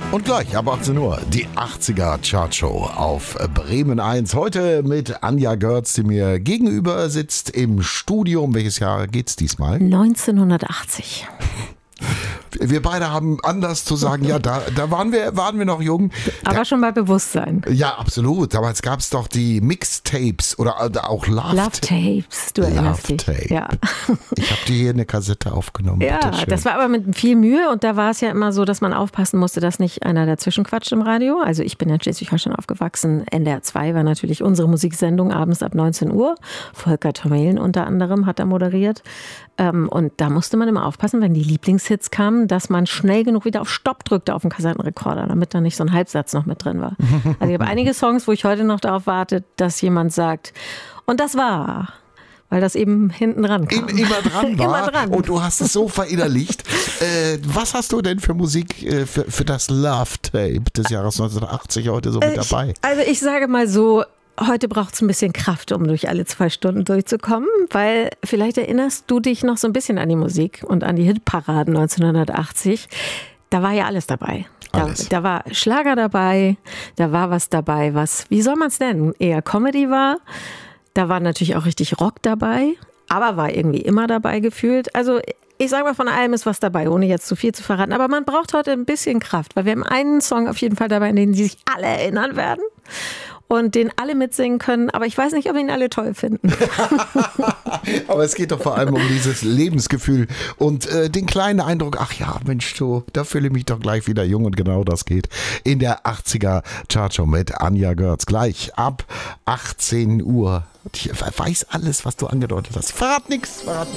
Und gleich ab 18 Uhr die 80er Chartshow auf Bremen 1. Heute mit Anja Görz, die mir gegenüber sitzt im Studio. Um welches Jahr geht's diesmal? 1980. Wir beide haben anders zu sagen, ja, da waren wir noch jung. Aber schon bei Bewusstsein. Ja, absolut. Damals gab es doch die Mixtapes oder auch Love Tapes, du erinnerst dich. Ja. Ich habe dir hier eine Kassette aufgenommen. Ja, das war aber mit viel Mühe und da war es ja immer so, dass man aufpassen musste, dass nicht einer dazwischen quatscht im Radio. Also ich bin in Schleswig-Holstein aufgewachsen. NDR 2 war natürlich unsere Musiksendung abends ab 19 Uhr. Volker Tomelen unter anderem hat da moderiert. Und da musste man immer aufpassen, wenn die Lieblingshits kamen, dass man schnell genug wieder auf Stopp drückte auf dem Kassettenrekorder, damit da nicht so ein Halbsatz noch mit drin war. Also ich habe einige Songs, wo ich heute noch darauf warte, dass jemand sagt, und das war, weil das eben hinten dran kam. Immer dran war. Immer dran. Und du hast es so verinnerlicht. Was hast du denn für Musik für das Love Tape des Jahres 1980 heute so mit dabei? Also ich sage mal so, heute braucht es ein bisschen Kraft, um durch alle 2 Stunden durchzukommen, weil vielleicht erinnerst du dich noch so ein bisschen an die Musik und an die Hitparaden 1980. Da war ja alles dabei. Da war Schlager dabei, da war was dabei, was, wie soll man es nennen, eher Comedy war. Da war natürlich auch richtig Rock dabei, aber war irgendwie immer dabei gefühlt. Also ich sage mal, von allem ist was dabei, ohne jetzt zu viel zu verraten. Aber man braucht heute ein bisschen Kraft, weil wir haben einen Song auf jeden Fall dabei, an den sich alle erinnern werden. Und den alle mitsingen können, aber ich weiß nicht, ob ihn alle toll finden. Aber es geht doch vor allem um dieses Lebensgefühl und den kleinen Eindruck, ach ja, Mensch, da fühle ich mich doch gleich wieder jung und genau das geht in der 80er Chartshow mit Anja Görz. Gleich ab 18 Uhr. Ich weiß alles, was du angedeutet hast. Verrat nichts.